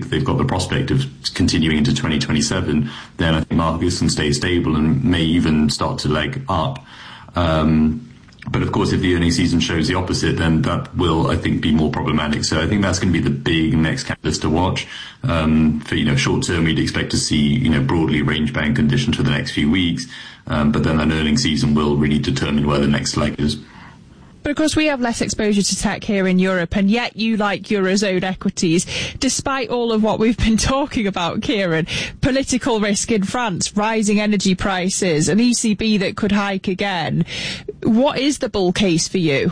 think they've got the prospect of continuing into 2027, then I think markets can stay stable and may even start to leg up. But of course, if the earnings season shows the opposite, then that will, I think, be more problematic. So I think that's going to be the big next catalyst to watch. For, short term, we'd expect to see, broadly range-bound conditions for the next few weeks. But then that earnings season will really determine where the next leg is. But of course we have less exposure to tech here in Europe, and yet you like Eurozone equities, despite all of what we've been talking about, Kieran. Political risk in France, rising energy prices, an ECB that could hike again. What is the bull case for you?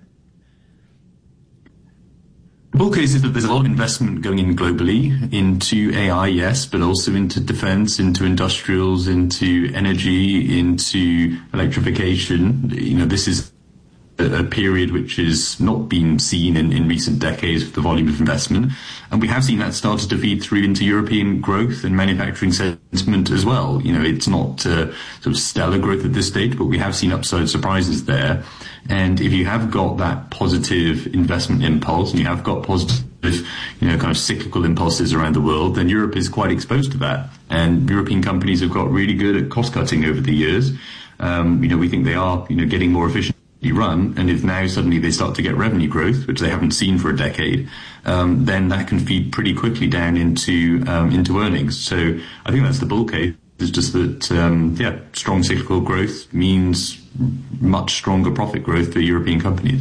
The bull case is that there's a lot of investment going in globally into AI, yes, but also into defense, into industrials, into energy, into electrification. This is a period which has not been seen in recent decades with the volume of investment. And we have seen that started to feed through into European growth and manufacturing sentiment as well. It's not sort of stellar growth at this stage, but we have seen upside surprises there. And if you have got that positive investment impulse and you have got positive, kind of cyclical impulses around the world, then Europe is quite exposed to that. And European companies have got really good at cost cutting over the years. We think they are, getting more efficient run, and if now suddenly they start to get revenue growth, which they haven't seen for a decade, then that can feed pretty quickly down into earnings. So I think that's the bull case. It's just that strong cyclical growth means much stronger profit growth for European companies.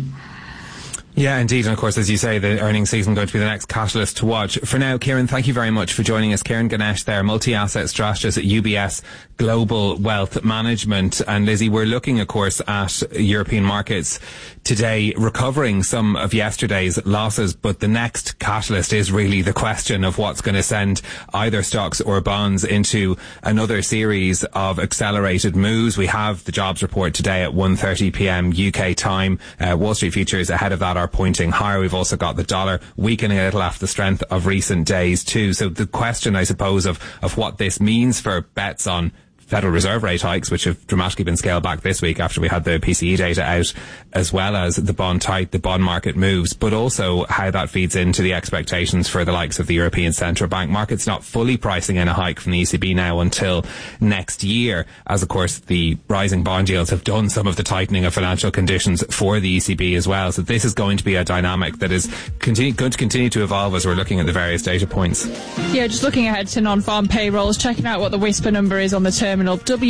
Yeah, indeed. And of course, as you say, the earnings season is going to be the next catalyst to watch. For now, Kieran, thank you very much for joining us. Kieran Ganesh there, multi-asset strategist at UBS Global Wealth Management. And Lizzie, we're looking, of course, at European markets today, recovering some of yesterday's losses. But the next catalyst is really the question of what's going to send either stocks or bonds into another series of accelerated moves. We have the jobs report today at 1:30 p.m. UK time. Wall Street futures ahead of that are pointing higher. We've also got the dollar weakening a little after the strength of recent days too. So the question, I suppose, of what this means for bets on Federal Reserve rate hikes, which have dramatically been scaled back this week after we had the PCE data out, as well as the bond market moves, but also how that feeds into the expectations for the likes of the European Central Bank. Markets not fully pricing in a hike from the ECB now until next year, as of course the rising bond yields have done some of the tightening of financial conditions for the ECB as well. So this is going to be a dynamic that is going to continue to evolve as we're looking at the various data points. Yeah, just looking ahead to non-farm payrolls, checking out what the Whisper number is on the terminal.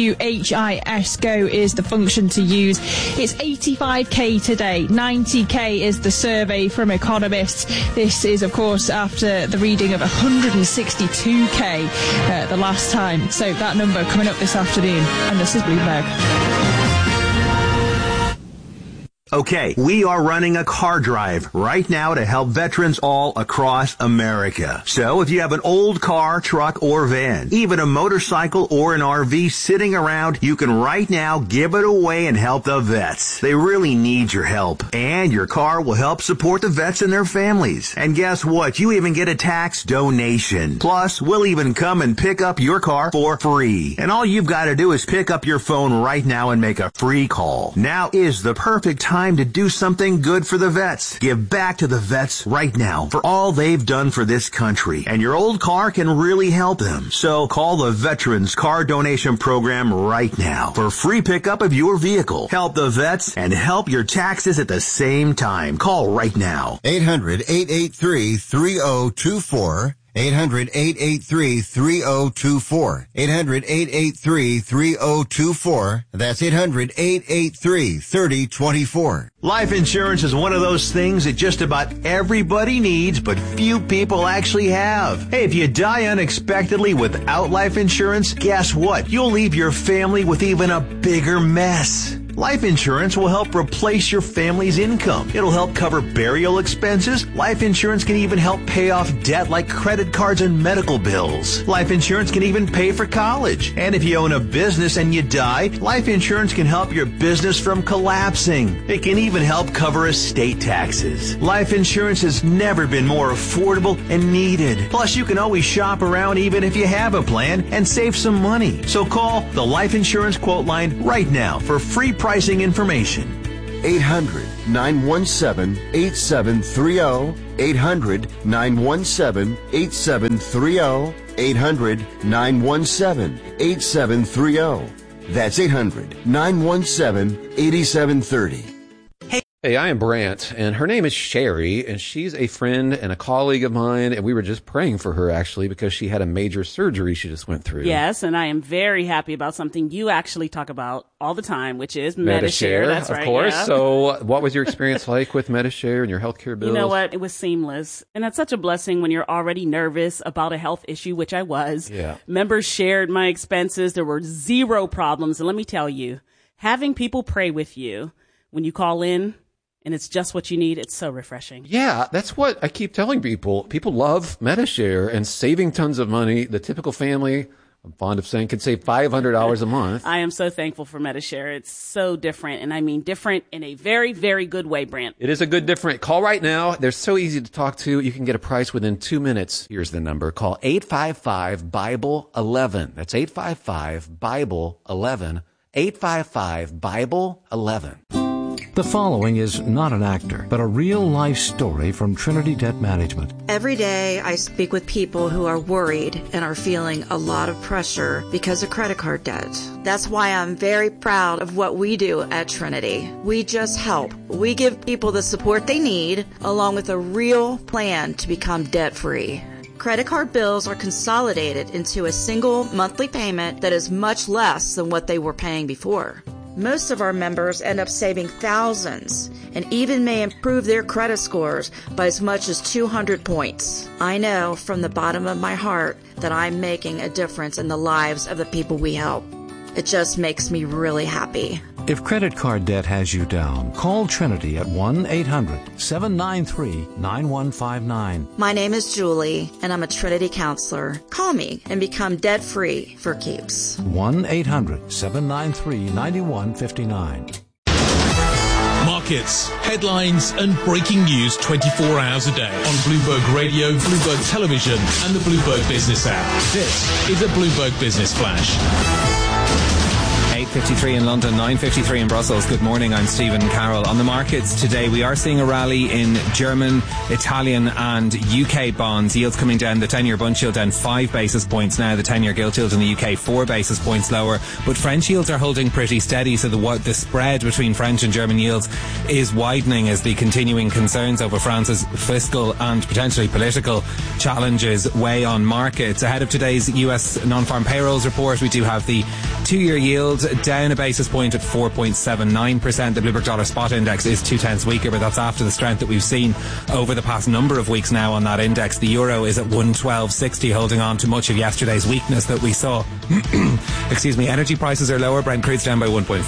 WHISGO is the function to use. It's 85k today. 90k is the survey from economists. This is, of course, after the reading of 162k the last time. So that number coming up this afternoon. And this is Bloomberg. Okay, we are running a car drive right now to help veterans all across America. So if you have an old car, truck, or van, even a motorcycle or an RV sitting around, you can right now give it away and help the vets. They really need your help. And your car will help support the vets and their families. And guess what? You even get a tax donation. Plus, we'll even come and pick up your car for free. And all you've got to do is pick up your phone right now and make a free call. Now is the perfect time to do something good for the vets. Give back to the vets right now for all they've done for this country. And your old car can really help them. So call the Veterans Car Donation Program right now for free pickup of your vehicle. Help the vets and help your taxes at the same time. Call right now. 800-883-3024. 800-883-3024. 800-883-3024. That's 800-883-3024. Life insurance is one of those things that just about everybody needs, but few people actually have. Hey, if you die unexpectedly without life insurance, guess what? You'll leave your family with even a bigger mess. Life insurance will help replace your family's income. It'll help cover burial expenses. Life insurance can even help pay off debt like credit cards and medical bills. Life insurance can even pay for college. And if you own a business and you die, life insurance can help your business from collapsing. It can even help cover estate taxes. Life insurance has never been more affordable and needed. Plus, you can always shop around even if you have a plan and save some money. So call the Life Insurance Quote Line right now for free pricing information. 800-917-8730. 800-917-8730. 800-917-8730. That's 800-917-8730. Hey, I am Brant, and her name is Sherry, and she's a friend and a colleague of mine, and we were just praying for her, actually, because she had a major surgery she just went through. Yes, and I am very happy about something you actually talk about all the time, which is Medi-Share. That's right, of course. Yeah. So what was your experience like with Medi-Share and your healthcare bills? You know what? It was seamless. And that's such a blessing when you're already nervous about a health issue, which I was. Yeah. Members shared my expenses. There were zero problems. And let me tell you, having people pray with you when you call in, and it's just what you need, it's so refreshing. Yeah, that's what I keep telling people. People love Medi-Share and saving tons of money. The typical family, I'm fond of saying, could save $500 a month. I am so thankful for Medi-Share. It's so different, and I mean different in a very, very good way, Brant. It is a good different. Call right now. They're so easy to talk to. You can get a price within 2 minutes. Here's the number. Call 855-BIBLE-11. That's 855-BIBLE-11. 855-BIBLE-11. The following is not an actor, but a real-life story from Trinity Debt Management. Every day I speak with people who are worried and are feeling a lot of pressure because of credit card debt. That's why I'm very proud of what we do at Trinity. We just help. We give people the support they need, along with a real plan to become debt-free. Credit card bills are consolidated into a single monthly payment that is much less than what they were paying before. Most of our members end up saving thousands and even may improve their credit scores by as much as 200 points. I know from the bottom of my heart that I'm making a difference in the lives of the people we help. It just makes me really happy. If credit card debt has you down, call Trinity at 1-800-793-9159. My name is Julie, and I'm a Trinity counselor. Call me and become debt-free for keeps. 1-800-793-9159. Markets, headlines, and breaking news 24 hours a day on Bloomberg Radio, Bloomberg Television, and the Bloomberg Business app. This is a Bloomberg Business Flash. 8:53 in London, 9:53 in Brussels. Good morning, I'm Stephen Carroll. On the markets today, we are seeing a rally in German, Italian and UK bonds. Yields coming down, the 10-year bund yield down 5 basis points now, the 10-year gilt yield in the UK 4 basis points lower. But French yields are holding pretty steady, so the spread between French and German yields is widening as the continuing concerns over France's fiscal and potentially political challenges weigh on markets. Ahead of today's US non-farm payrolls report, we do have the 2-year yield down a basis point at 4.79%. The Bloomberg Dollar Spot Index is 0.2 weaker, but that's after the strength that we've seen over the past number of weeks now on that index. The euro is at 112.60, holding on to much of yesterday's weakness that we saw. Excuse me. Energy prices are lower. Brent crude's down by 1.4%,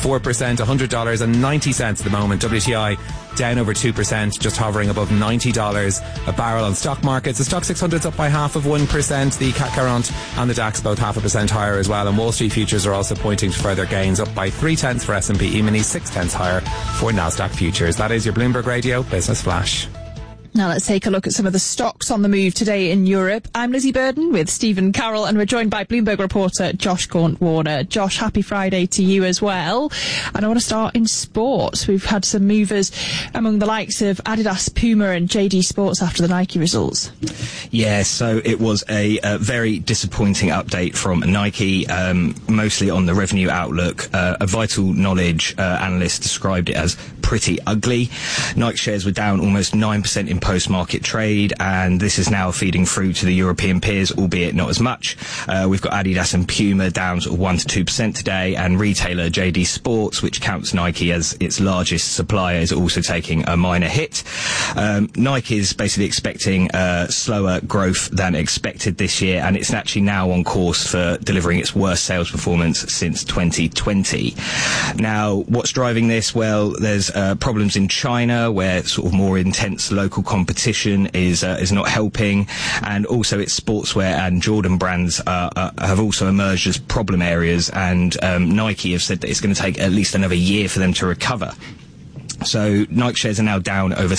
$100.90 at the moment. WTI down over 2%, just hovering above $90 a barrel. On stock markets, the Stock 600's up by 0.5%. The CAC 40 and the DAX both 0.5% higher as well. And Wall Street futures are also pointing to further gains, up by 0.3 for S&P E-mini, 0.6 higher for Nasdaq futures. That is your Bloomberg Radio Business Flash. Now let's take a look at some of the stocks on the move today in Europe. I'm Lizzie Burden with Stephen Carroll, and we're joined by Bloomberg reporter Josh Gaunt-Warner. Josh, happy Friday to you as well. And I want to start in sports. We've had some movers among the likes of Adidas, Puma and JD Sports after the Nike results. Yeah, so it was a very disappointing update from Nike, mostly on the revenue outlook. A Vital Knowledge analyst described it as pretty ugly. Nike shares were down almost 9% in post-market trade, and this is now feeding through to the European peers, albeit not as much. We've got Adidas and Puma down sort of 1 to 2% today, and retailer JD Sports, which counts Nike as its largest supplier, is also taking a minor hit. Nike is basically expecting slower growth than expected this year, and it's actually now on course for delivering its worst sales performance since 2020. Now, what's driving this? Well, there's problems in China, where sort of more intense local competition is not helping, and also its sportswear and Jordan brands have also emerged as problem areas, and Nike have said that it's going to take at least another year for them to recover. So Nike shares are now down over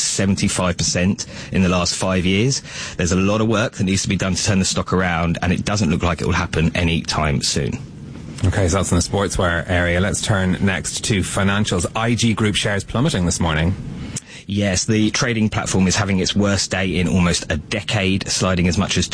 75% in the last 5 years. There's a lot of work that needs to be done to turn the stock around, and it doesn't look like it will happen any time soon. Okay, so that's in the sportswear area. Let's turn next to financials. IG Group shares plummeting this morning. Yes, the trading platform is having its worst day in almost a decade, sliding as much as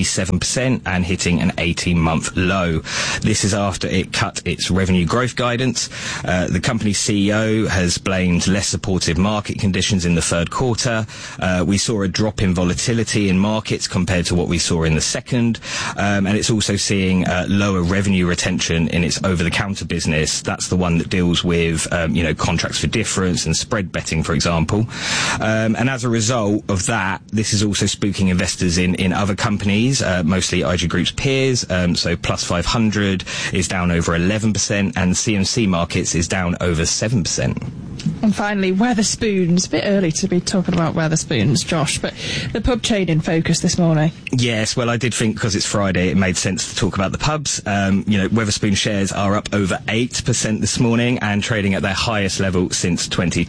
27% and hitting an 18-month low. This is after it cut its revenue growth guidance. The company's CEO has blamed less supportive market conditions in the third quarter. We saw a drop in volatility in markets compared to what we saw in the second. And it's also seeing lower revenue retention in its over-the-counter business. That's the one that deals with, contracts for difference and spread betting, for example. And as a result of that, this is also spooking investors in other companies, mostly IG Group's peers. So Plus 500 is down over 11% and CMC Markets is down over 7%. And finally, Wetherspoons. A bit early to be talking about Wetherspoons, Josh, but the pub chain in focus this morning. Yes, well, I did think because it's Friday, it made sense to talk about the pubs. Wetherspoon shares are up over 8% this morning and trading at their highest level since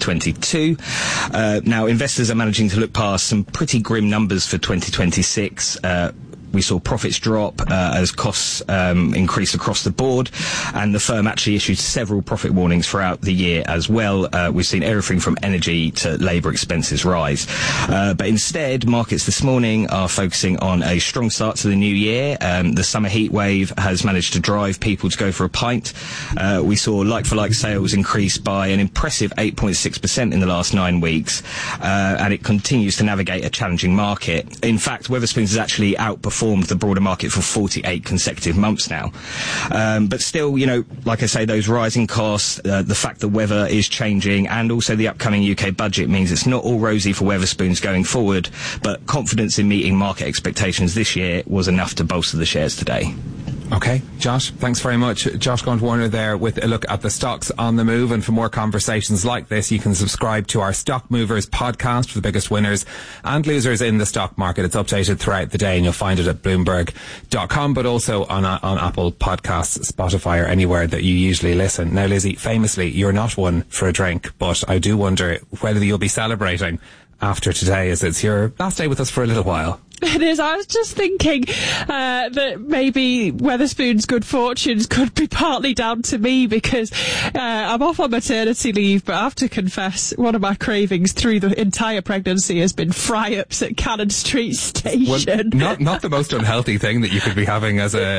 2022. Now, investors are managing to look past some pretty grim numbers for 2026. We saw profits drop as costs increase across the board, and the firm actually issued several profit warnings throughout the year as well. We've seen everything from energy to labour expenses rise. But instead, markets this morning are focusing on a strong start to the new year. The summer heat wave has managed to drive people to go for a pint. We saw like-for-like sales increase by an impressive 8.6% in the last 9 weeks, and it continues to navigate a challenging market. In fact, Wetherspoons has actually outperformed the broader market for 48 consecutive months now. But still, like I say, those rising costs, the fact the weather is changing, and also the upcoming UK budget means it's not all rosy for Wetherspoons going forward, but confidence in meeting market expectations this year was enough to bolster the shares today. Okay, Josh, thanks very much. Josh Gaunt-Warner there with a look at the stocks on the move. And for more conversations like this, you can subscribe to our Stock Movers podcast for the biggest winners and losers in the stock market. It's updated throughout the day and you'll find it at Bloomberg.com, but also on Apple Podcasts, Spotify, or anywhere that you usually listen. Now, Lizzie, famously, you're not one for a drink, but I do wonder whether you'll be celebrating after today, as it's your last day with us for a little while. It is. I was just thinking that maybe Wetherspoon's good fortunes could be partly down to me because I'm off on maternity leave, but I have to confess one of my cravings through the entire pregnancy has been fry-ups at Cannon Street Station. Well, not the most unhealthy thing that you could be having as in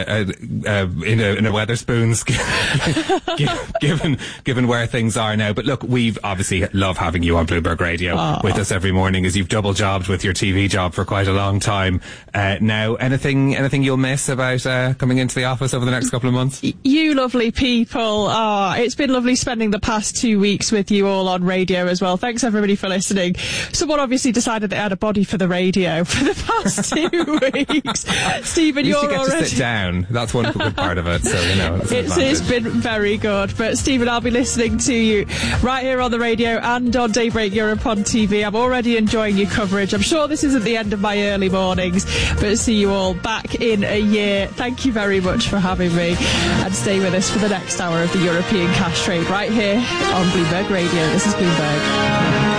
a Wetherspoons, given where things are now. But look, we've obviously love having you on Bloomberg Radio with us every morning, as you've double jobbed with your TV job for quite a long time. Now, anything you'll miss about coming into the office over the next couple of months? You lovely people. It's been lovely spending the past 2 weeks with you all on radio as well. Thanks everybody for listening. Someone obviously decided they had a body for the radio for the past 2 weeks. Stephen, you're already... to sit down. That's one good part of it. So, it's been very good. But Stephen, I'll be listening to you right here on the radio and on Daybreak Europe on TV. I'm already enjoying your coverage. I'm sure this isn't the end of my early mornings, but see you all back in a year. Thank you very much for having me, and stay with us for the next hour of the European Cash Trade right here on Bloomberg Radio. This is Bloomberg.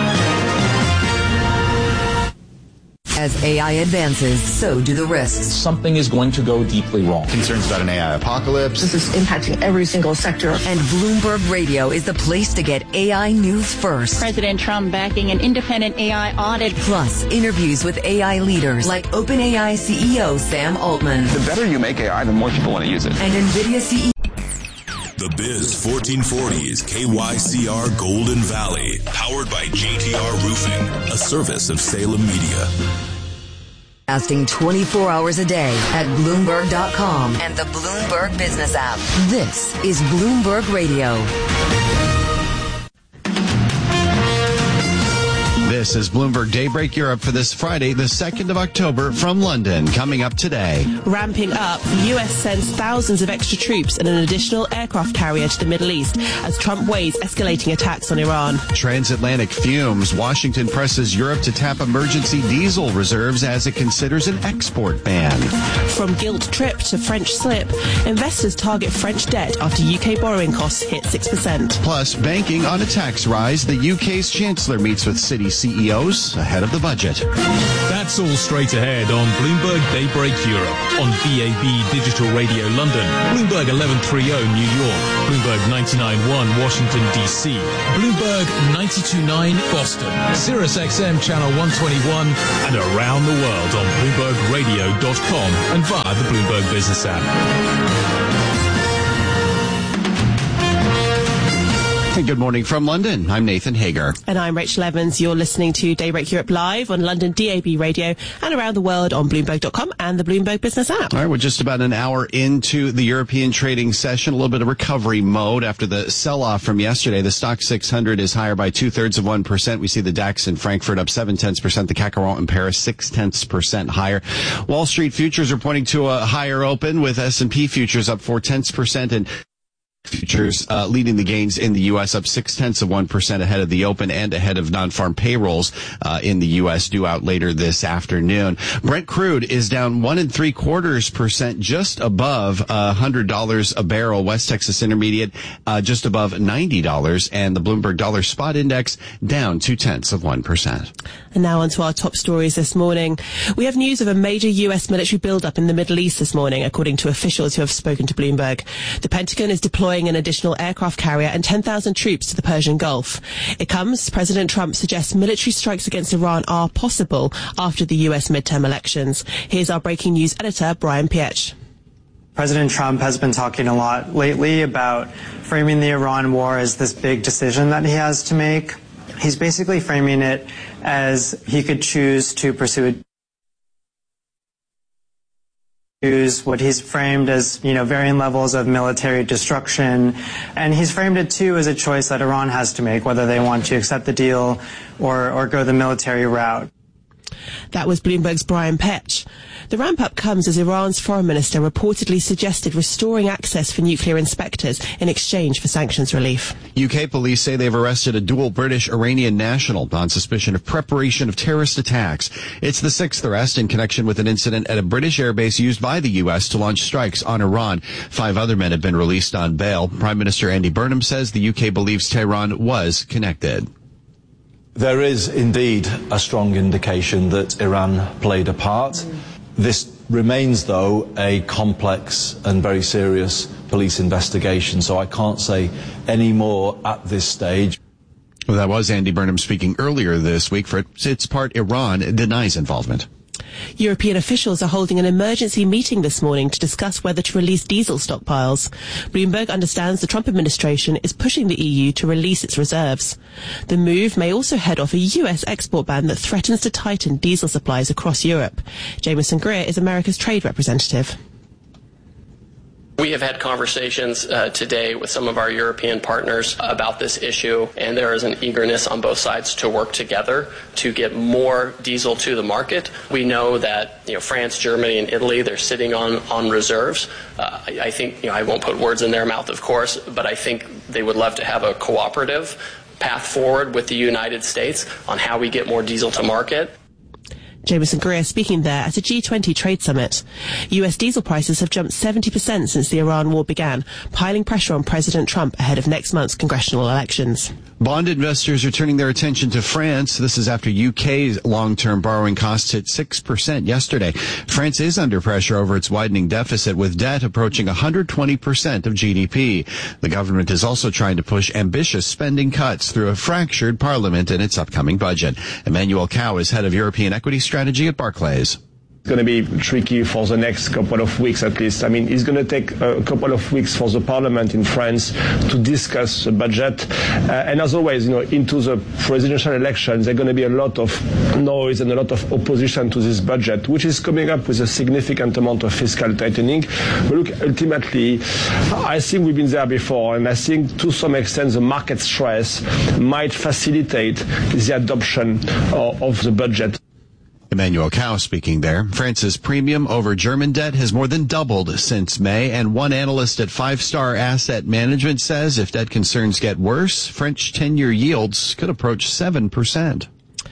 As AI advances, so do the risks. Something is going to go deeply wrong. Concerns about an AI apocalypse. This is impacting every single sector. And Bloomberg Radio is the place to get AI news first. President Trump backing an independent AI audit. Plus, interviews with AI leaders like OpenAI CEO Sam Altman. The better you make AI, the more people want to use it. And NVIDIA CEO. The Biz 1440 is KYCR Golden Valley, powered by JTR Roofing, a service of Salem Media. Casting 24 hours a day at Bloomberg.com and the Bloomberg Business app. This is Bloomberg Radio. This is Bloomberg Daybreak Europe for this Friday, the 2nd of October from London. Coming up today. Ramping up, the US sends thousands of extra troops and an additional aircraft carrier to the Middle East as Trump weighs escalating attacks on Iran. Transatlantic fumes. Washington presses Europe to tap emergency diesel reserves as it considers an export ban. From gilt trip to French slip, investors target French debt after UK borrowing costs hit 6%. Plus, banking on a tax rise. The UK's Chancellor meets with Citi CEOs ahead of the budget. That's all straight ahead on Bloomberg Daybreak Europe, on BAB Digital Radio London, Bloomberg 1130 New York, Bloomberg 99.1 Washington DC, Bloomberg 92.9 Boston, Sirius XM Channel 121, and around the world on BloombergRadio.com and via the Bloomberg Business app. Good morning from London. I'm Nathan Hager. And I'm Rachel Evans. You're listening to Daybreak Europe live on London DAB Radio and around the world on Bloomberg.com and the Bloomberg Business app. All right, we're just about an hour into the European trading session, a little bit of recovery mode after the sell-off from yesterday. The Stock 600 is higher by 2/3%. We see the DAX in Frankfurt up 0.7%, the CAC 40 in Paris 0.6% higher. Wall Street futures are pointing to a higher open, with S&P futures up 0.4%, and futures leading the gains in the U.S. up 0.6% ahead of the open and ahead of non-farm payrolls in the U.S. due out later this afternoon. Brent crude is down 1.75%, just above $100 a barrel. West Texas Intermediate just above $90, and the Bloomberg Dollar Spot Index down 0.2%. And now on to our top stories this morning. We have news of a major U.S. military buildup in the Middle East this morning, according to officials who have spoken to Bloomberg. The Pentagon is deploying an additional aircraft carrier and 10,000 troops to the Persian Gulf. It comes as President Trump suggests military strikes against Iran are possible after the U.S. midterm elections. Here's our breaking news editor, Brian Pietsch. President Trump has been talking a lot lately about framing the Iran war as this big decision that he has to make. He's basically framing it as he could choose to pursue what he's framed as, varying levels of military destruction. And he's framed it, too, as a choice that Iran has to make, whether they want to accept the deal or go the military route. That was Bloomberg's Brian Pietsch. The ramp-up comes as Iran's foreign minister reportedly suggested restoring access for nuclear inspectors in exchange for sanctions relief. UK police say they've arrested a dual British-Iranian national on suspicion of preparation of terrorist attacks. It's the sixth arrest in connection with an incident at a British airbase used by the US to launch strikes on Iran. 5 other men have been released on bail. Prime Minister Andy Burnham says the UK believes Tehran was connected. There is indeed a strong indication that Iran played a part. This remains, though, a complex and very serious police investigation, so I can't say any more at this stage. Well, that was Andy Burnham speaking earlier this week. For its part, Iran denies involvement. European officials are holding an emergency meeting this morning to discuss whether to release diesel stockpiles. Bloomberg understands the Trump administration is pushing the EU to release its reserves. The move may also head off a US export ban that threatens to tighten diesel supplies across Europe. Jameson Greer is America's trade representative. We have had conversations today with some of our European partners about this issue, and there is an eagerness on both sides to work together to get more diesel to the market. We know that France, Germany, and Italy, they're sitting on reserves. I think I won't put words in their mouth, of course, but I think they would love to have a cooperative path forward with the United States on how we get more diesel to market. Jameson Greer speaking there at a G20 trade summit. US diesel prices have jumped 70% since the Iran war began, piling pressure on President Trump ahead of next month's congressional elections. Bond investors are turning their attention to France. This is after UK's long-term borrowing costs hit 6% yesterday. France is under pressure over its widening deficit, with debt approaching 120% of GDP. The government is also trying to push ambitious spending cuts through a fractured parliament in its upcoming budget. Emmanuel Cao is head of European equity strategy at Barclays. It's going to be tricky for the next couple of weeks at least. I mean, it's going to take a couple of weeks for the parliament in France to discuss the budget. And as always, into the presidential elections, there's going to be a lot of noise and a lot of opposition to this budget, which is coming up with a significant amount of fiscal tightening. But look, ultimately, I think we've been there before, and I think to some extent the market stress might facilitate the adoption of the budget. Emmanuel Cao speaking there. France's premium over German debt has more than doubled since May, and one analyst at 5-Star Asset Management says if debt concerns get worse, French 10-year yields could approach 7%.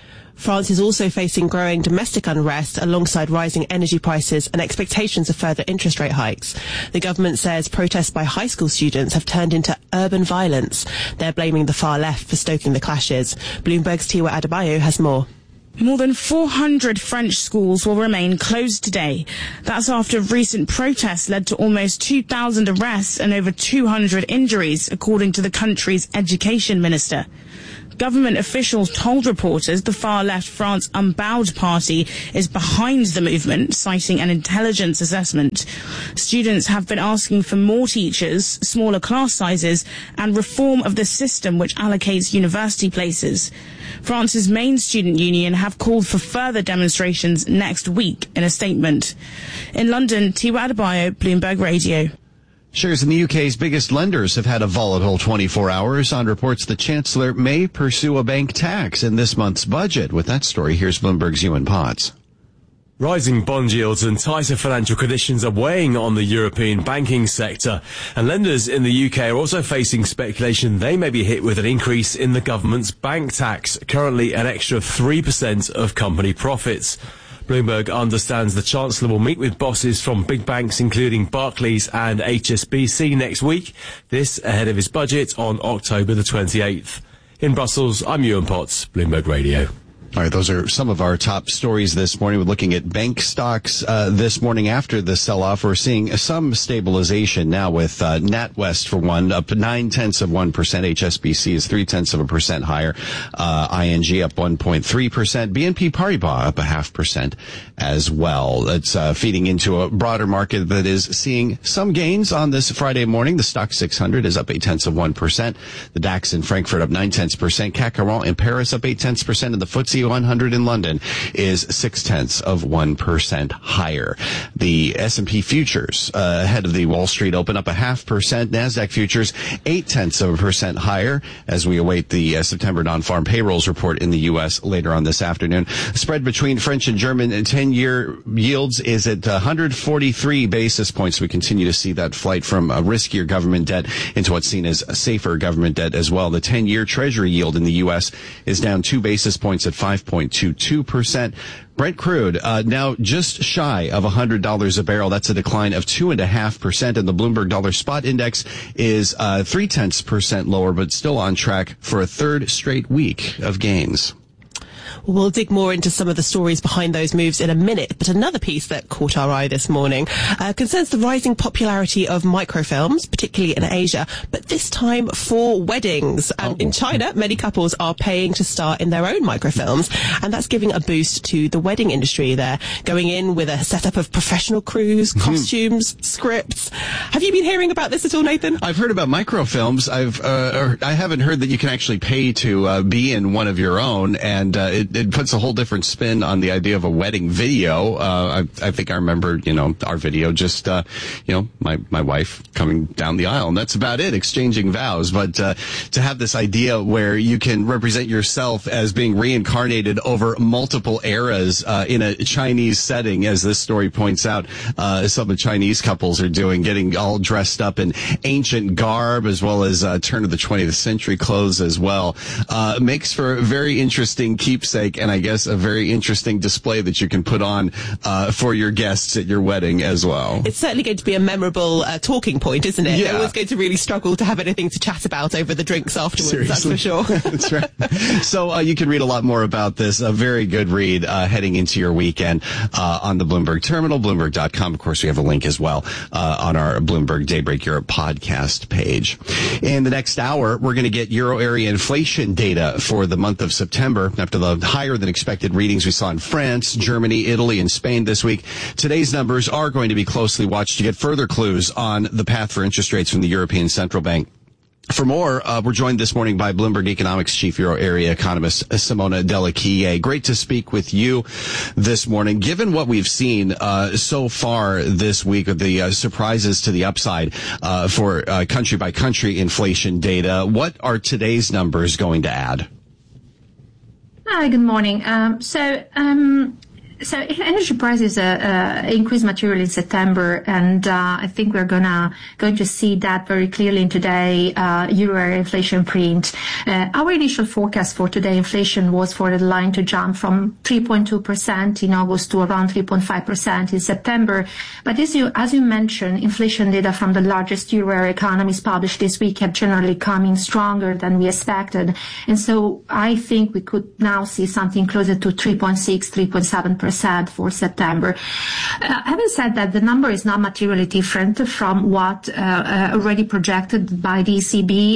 France is also facing growing domestic unrest alongside rising energy prices and expectations of further interest rate hikes. The government says protests by high school students have turned into urban violence. They're blaming the far left for stoking the clashes. Bloomberg's Tiwa Adebayo has more. More than 400 French schools will remain closed today. That's after recent protests led to almost 2,000 arrests and over 200 injuries, according to the country's education minister. Government officials told reporters the far-left France Unbowed Party is behind the movement, citing an intelligence assessment. Students have been asking for more teachers, smaller class sizes, and reform of the system which allocates university places. France's main student union have called for further demonstrations next week in a statement. In London, Tiwa Adebayo, Bloomberg Radio. Shares in the UK's biggest lenders have had a volatile 24 hours on reports the Chancellor may pursue a bank tax in this month's budget. With that story, here's Bloomberg's Ewan Potts. Rising bond yields and tighter financial conditions are weighing on the European banking sector, and lenders in the UK are also facing speculation they may be hit with an increase in the government's bank tax, currently an extra 3% of company profits. Bloomberg understands the Chancellor will meet with bosses from big banks including Barclays and HSBC next week, this ahead of his budget on October the 28th. In Brussels, I'm Ewan Potts, Bloomberg Radio. All right, those are some of our top stories this morning. We're looking at bank stocks this morning after the sell-off. We're seeing some stabilization now with NatWest, for one, up 0.9%. HSBC is 0.3% higher. ING up 1.3%. BNP Paribas up 0.5% as well. It's feeding into a broader market that is seeing some gains on this Friday morning. The Stock 600 is up 0.8%. The DAX in Frankfurt up 0.9%. CAC 40 in Paris up 0.8%, and the FTSE 100 in London is 0.6% higher. The S&P futures ahead of the Wall Street Open up 0.5%. NASDAQ futures 0.8% higher as we await the September non-farm payrolls report in the U.S. later on this afternoon. Spread between French and German 10-year yields is at 143 basis points. We continue to see that flight from riskier government debt into what's seen as safer government debt as well. The 10-year Treasury yield in the U.S. is down 2 basis points at 5.22%. Brent crude now just shy of $100 a barrel. That's a decline of 2.5%, and the Bloomberg Dollar Spot Index is 0.3% lower, but still on track for a third straight week of gains. We'll dig more into some of the stories behind those moves in a minute, but another piece that caught our eye this morning concerns the rising popularity of microfilms, particularly in Asia, but this time for weddings. In China, many couples are paying to star in their own microfilms, and that's giving a boost to the wedding industry. They're going in with a setup of professional crews, costumes, scripts. Have you been hearing about this at all, Nathan? I've heard about microfilms. I haven't heard that you can actually pay to be in one of your own, and it puts a whole different spin on the idea of a wedding video. I think I remember, our video just, my wife coming down the aisle, and that's about it, exchanging vows. But to have this idea where you can represent yourself as being reincarnated over multiple eras in a Chinese setting, as this story points out, some of the Chinese couples are doing, getting all dressed up in ancient garb as well as turn of the 20th century clothes as well, makes for a very interesting keepsake, and I guess a very interesting display that you can put on for your guests at your wedding as well. It's certainly going to be a memorable talking point, isn't it? Yeah. They're always going to really struggle to have anything to chat about over the drinks afterwards. Seriously. That's for sure. That's right. So you can read a lot more about this. A very good read heading into your weekend on the Bloomberg Terminal, Bloomberg.com. Of course, we have a link as well on our Bloomberg Daybreak Europe podcast page. In the next hour, we're going to get Euro area inflation data for the month of September after the higher than expected readings we saw in France, Germany, Italy, and Spain this week. Today's numbers are going to be closely watched to get further clues on the path for interest rates from the European Central Bank. For more, we're joined this morning by Bloomberg Economics Chief Euro Area Economist Simona Dellachie. Great to speak with you this morning. Given what we've seen so far this week with the surprises to the upside for country-by-country inflation data, what are today's numbers going to add? Hi, good morning. So energy prices increased materially in September, and I think we're going to see that very clearly in today euro area inflation print. Our initial forecast for today inflation was for the line to jump from 3.2% in August to around 3.5% in September. But as you mentioned, inflation data from the largest euro area economies published this week have generally come in stronger than we expected, and so I think we could now see something closer to 3.6, 3.7% for September. Having said that, the number is not materially different from what already projected by the ECB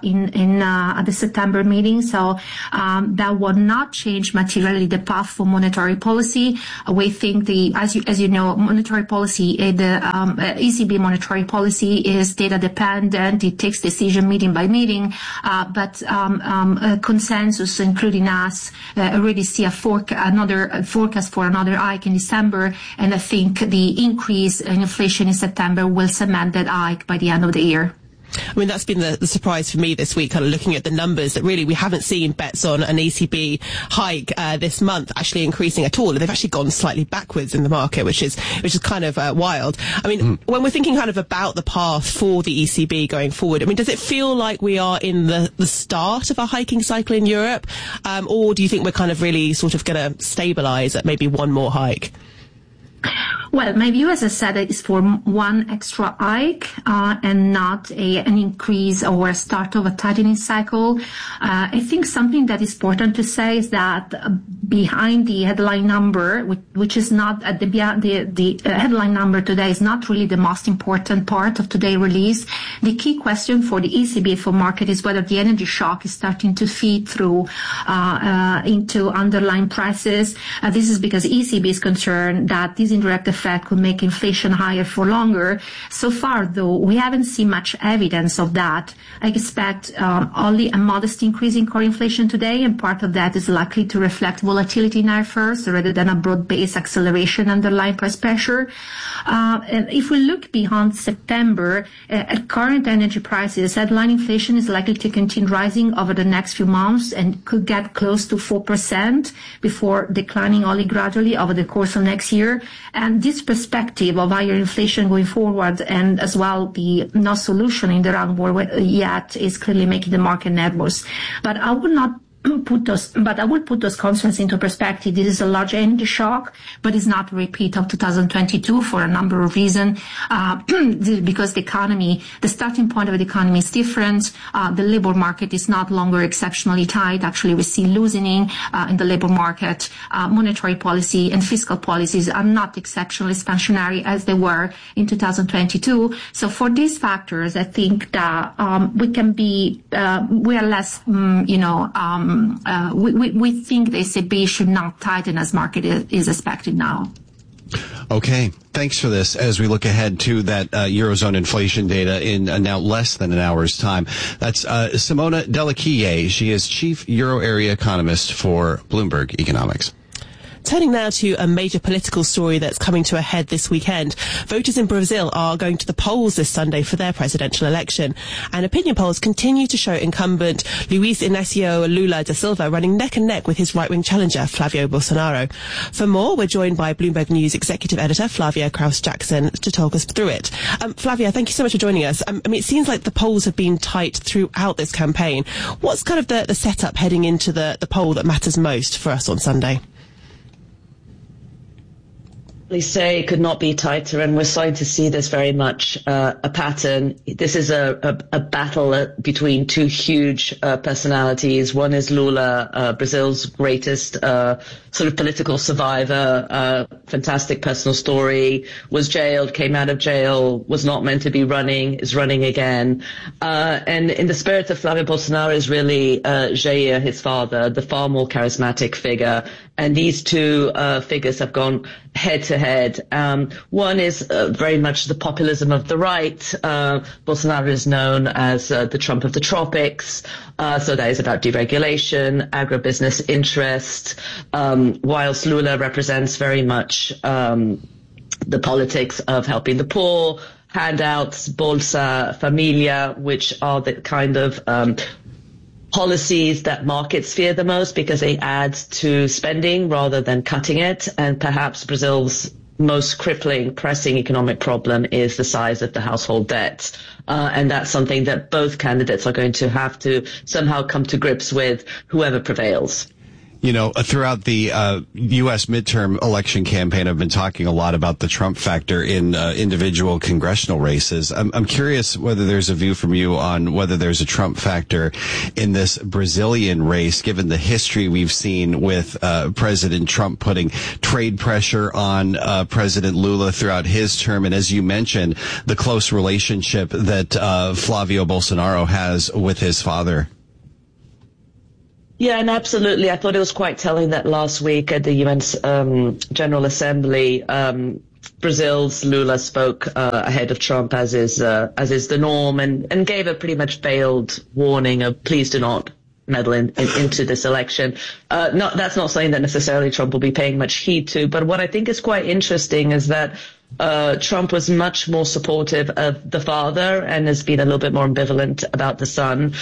at the September meeting. So that will not change materially the path for monetary policy. We think as you know, monetary policy, the ECB monetary policy is data dependent. It takes decision meeting by meeting, but consensus, including us, already see another forecast for another hike in December, and I think the increase in inflation in September will cement that hike by the end of the year. I mean, that's been the surprise for me this week, kind of looking at the numbers, that really we haven't seen bets on an ECB hike this month actually increasing at all. They've actually gone slightly backwards in the market, which is kind of wild. I mean, when we're thinking kind of about the path for the ECB going forward, I mean, does it feel like we are in the start of a hiking cycle in Europe, or do you think we're kind of really sort of going to stabilise at maybe one more hike? Well, my view, as I said, is for one extra hike and not an increase or a start of a tightening cycle. I think something that is important to say is that behind the headline number, which is not the headline number today, is not really the most important part of today's release. The key question for the ECB for market is whether the energy shock is starting to feed through into underlying prices. This is because ECB is concerned that this indirect effect could make inflation higher for longer. So far, though, we haven't seen much evidence of that. I expect only a modest increase in core inflation today, and part of that is likely to reflect volatility in IFRS rather than a broad-based acceleration underlying price pressure. And if we look beyond September, at current energy prices, headline inflation is likely to continue rising over the next few months and could get close to 4% before declining only gradually over the course of next year. And this perspective of higher inflation going forward, and as well the no solution in the round war yet, is clearly making the market nervous. But I would not put those concerns into perspective. This is a large energy shock, but it's not a repeat of 2022 for a number of reasons. Because the starting point of the economy is different. The labor market is not longer exceptionally tight. Actually, we see loosening in the labor market. Monetary policy and fiscal policies are not exceptionally expansionary as they were in 2022. So for these factors, I think that we are less, we think the ECB should not tighten as market is expected now. Okay, thanks for this. As we look ahead to that Eurozone inflation data in now less than an hour's time. That's Simona Delaquille. She is Chief Euro Area Economist for Bloomberg Economics. Turning now to a major political story that's coming to a head this weekend. Voters in Brazil are going to the polls this Sunday for their presidential election. And opinion polls continue to show incumbent Luiz Inácio Lula da Silva running neck and neck with his right-wing challenger, Flavio Bolsonaro. For more, we're joined by Bloomberg News executive editor, Flavia Kraus-Jackson, to talk us through it. Flavia, thank you so much for joining us. I mean, it seems like the polls have been tight throughout this campaign. What's kind of the setup heading into the poll that matters most for us on Sunday? Say it could not be tighter, and we're starting to see this very much a pattern. This is a battle between two huge personalities. One is Lula, Brazil's greatest sort of political survivor, fantastic personal story, was jailed, came out of jail, was not meant to be running, is running again. And in the spirit of Flavio Bolsonaro is really Jair, his father, the far more charismatic figure. And these two figures have gone head to head. One is very much the populism of the right. Bolsonaro is known as the Trump of the tropics. So that is about deregulation, agribusiness interest, whilst Lula represents very much the politics of helping the poor, handouts, Bolsa Familia, which are the kind of policies that markets fear the most because they add to spending rather than cutting it. And perhaps Brazil's most crippling, pressing economic problem is the size of the household debt. And that's something that both candidates are going to have to somehow come to grips with, whoever prevails. You know, throughout the U.S. midterm election campaign, I've been talking a lot about the Trump factor in individual congressional races. I'm curious whether there's a view from you on whether there's a Trump factor in this Brazilian race, given the history we've seen with President Trump putting trade pressure on President Lula throughout his term, and as you mentioned, the close relationship that Flavio Bolsonaro has with his father. Yeah, and absolutely. I thought it was quite telling that last week at the UN's General Assembly, Brazil's Lula spoke ahead of Trump, as is the norm, and gave a pretty much veiled warning of please do not meddle into this election. That's not something that necessarily Trump will be paying much heed to, but what I think is quite interesting is that Trump was much more supportive of the father and has been a little bit more ambivalent about the son.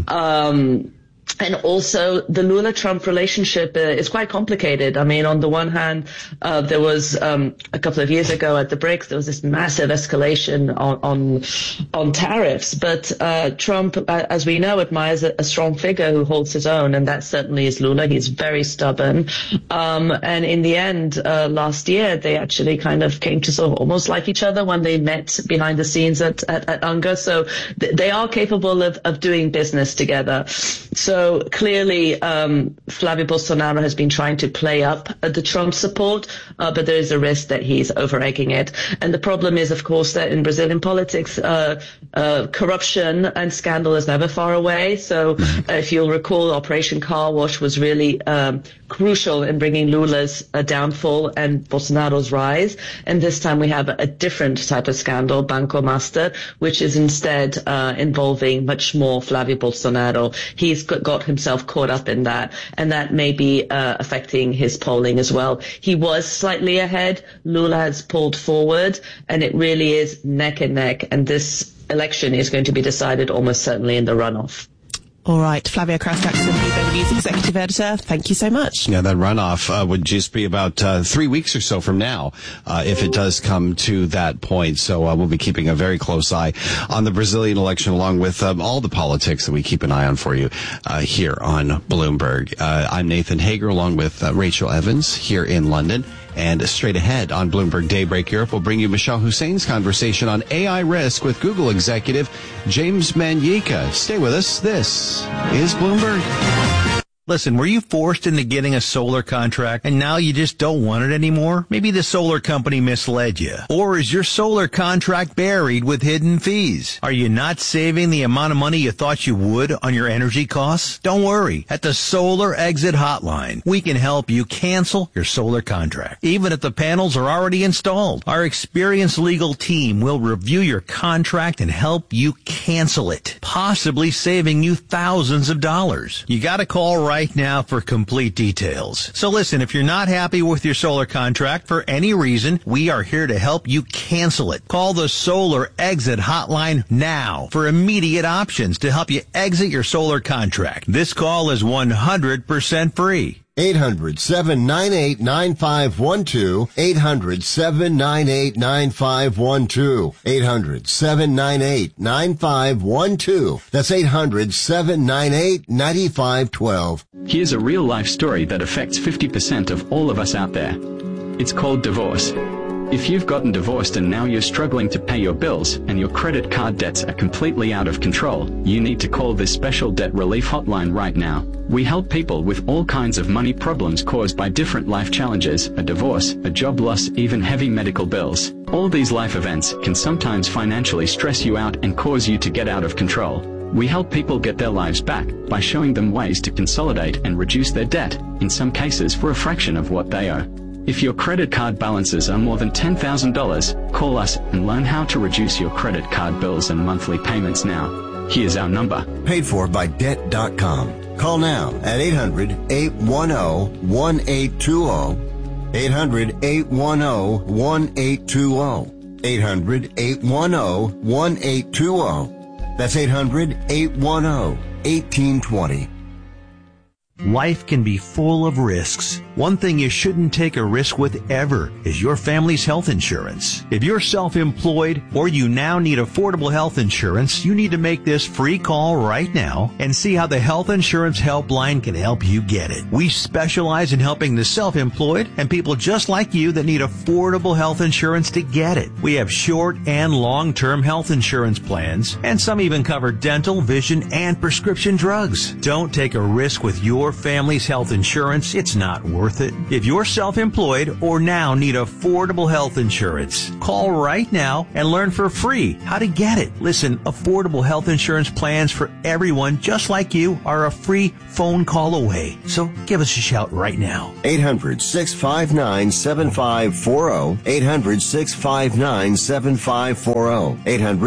And also, the Lula-Trump relationship is quite complicated. I mean, on the one hand, there was a couple of years ago at the BRICS, there was this massive escalation on tariffs. But Trump, as we know, admires a strong figure who holds his own, and that certainly is Lula. He's very stubborn. And in the end, last year, they actually kind of came to sort of almost like each other when they met behind the scenes at UNGA. So they are capable of doing business together. So clearly, Flavio Bolsonaro has been trying to play up the Trump support, but there is a risk that he's over-egging it. And the problem is, of course, that in Brazilian politics, corruption and scandal is never far away. So if you'll recall, Operation Car Wash was really crucial in bringing Lula's downfall and Bolsonaro's rise. And this time we have a different type of scandal, Banco Master, which is instead involving much more Flavio Bolsonaro. He's got himself caught up in that, and that may be affecting his polling as well. He was slightly ahead. Lula has pulled forward, and it really is neck and neck, and this election is going to be decided almost certainly in the runoff. All right, Flavia Kraus-Jackson, Bloomberg News Executive Editor, thank you so much. Yeah, that runoff would just be about 3 weeks or so from now, if it does come to that point. So we'll be keeping a very close eye on the Brazilian election, along with all the politics that we keep an eye on for you here on Bloomberg. I'm Nathan Hager, along with Rachel Evans here in London. And straight ahead on Bloomberg Daybreak Europe, we'll bring you Michelle Hussein's conversation on AI risk with Google executive James Manyika. Stay with us. This is Bloomberg. Listen, were you forced into getting a solar contract and now you just don't want it anymore? Maybe the solar company misled you. Or is your solar contract buried with hidden fees? Are you not saving the amount of money you thought you would on your energy costs? Don't worry. At the Solar Exit Hotline, we can help you cancel your solar contract, even if the panels are already installed. Our experienced legal team will review your contract and help you cancel it, possibly saving you thousands of dollars. You gotta call right now for complete details. So listen, if you're not happy with your solar contract for any reason, we are here to help you cancel it. Call the Solar Exit Hotline now for immediate options to help you exit your solar contract. This call is 100% free. 800-798-9512. 800-798-9512. 800-798-9512. That's 800-798-9512. Here's a real-life story that affects 50% of all of us out there. It's called divorce. If you've gotten divorced and now you're struggling to pay your bills and your credit card debts are completely out of control, you need to call this special debt relief hotline right now. We help people with all kinds of money problems caused by different life challenges, a divorce, a job loss, even heavy medical bills. All these life events can sometimes financially stress you out and cause you to get out of control. We help people get their lives back by showing them ways to consolidate and reduce their debt, in some cases for a fraction of what they owe. If your credit card balances are more than $10,000, call us and learn how to reduce your credit card bills and monthly payments now. Here's our number. Paid for by Debt.com. Call now at 800-810-1820. 800-810-1820. 800-810-1820. That's 800-810-1820. 1820. Life can be full of risks. One thing you shouldn't take a risk with ever is your family's health insurance. If you're self-employed or you now need affordable health insurance, you need to make this free call right now and see how the Health Insurance Helpline can help you get it. We specialize in helping the self-employed and people just like you that need affordable health insurance to get it. We have short and long-term health insurance plans, and some even cover dental, vision, and prescription drugs. Don't take a risk with your family's health insurance. It's not worth it. If you're self-employed or now need affordable health insurance, call right now and learn for free how to get it. Listen, affordable health insurance plans for everyone just like you are a free phone call away. So give us a shout right now. 800-659-7540. 800-659-7540.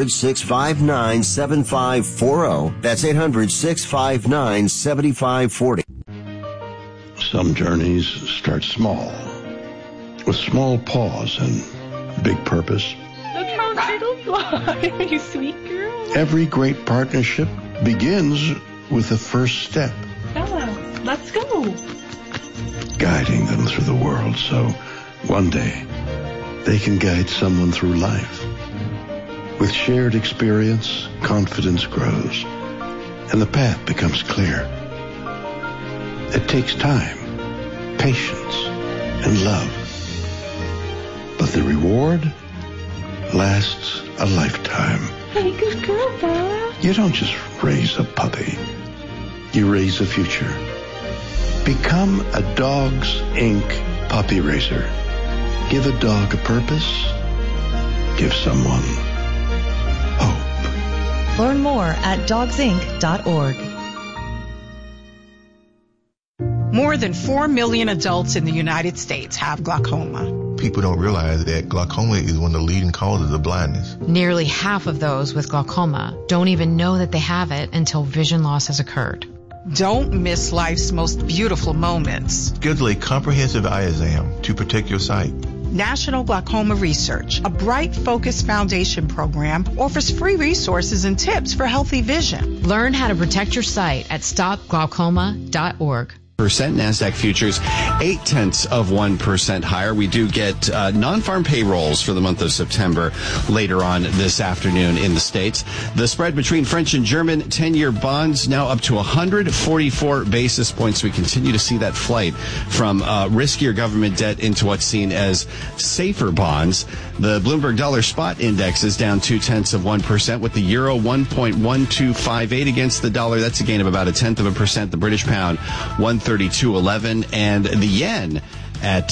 800-659-7540. That's 800-659-7540. Some journeys start small, with small pause and big purpose. Look how little you are, you sweet girl. Every great partnership begins with the first step. Bella, let's go. Guiding them through the world so one day they can guide someone through life. With shared experience, confidence grows, and the path becomes clear. It takes time, patience, and love. But the reward lasts a lifetime. Hey, good girl, Bella. You don't just raise a puppy. You raise a future. Become a Dogs Inc. puppy raiser. Give a dog a purpose. Give someone hope. Learn more at dogsinc.org. More than 4 million adults in the United States have glaucoma. People don't realize that glaucoma is one of the leading causes of blindness. Nearly half of those with glaucoma don't even know that they have it until vision loss has occurred. Don't miss life's most beautiful moments. Schedule a comprehensive eye exam to protect your sight. National Glaucoma Research, a Bright Focus Foundation program, offers free resources and tips for healthy vision. Learn how to protect your sight at stopglaucoma.org. NASDAQ futures 0.8% higher. We do get non-farm payrolls for the month of September later on this afternoon in the States. The spread between French and German 10-year bonds now up to 144 basis points. We continue to see that flight from riskier government debt into what's seen as safer bonds. The Bloomberg Dollar Spot Index is down 0.2%, with the euro 1.1258 against the dollar. That's a gain of about 0.1%. The British pound 132.11, and the yen at